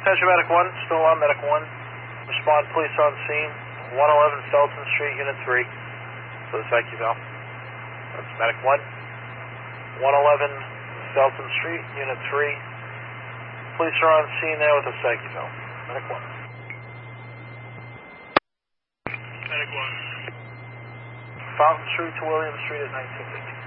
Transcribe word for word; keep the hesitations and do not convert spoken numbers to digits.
Attention Medic one, still on Medic one. Respond police on scene, one eleven Felton Street, Unit three, for the psych eval. That's Medic one. one eleven Felton Street, Unit three. Police are on scene there with the psych eval. Medic one. Medic one. Fountain Street to William Street at nineteen fifty.